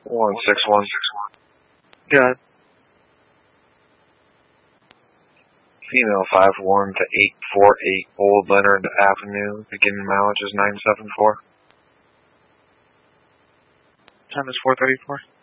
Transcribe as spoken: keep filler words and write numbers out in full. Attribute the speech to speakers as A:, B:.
A: one six one.
B: Good.
A: Female five one to eight four eight Old Leonard Avenue. Beginning mileage is nine seven four.
B: Time is four thirty-four.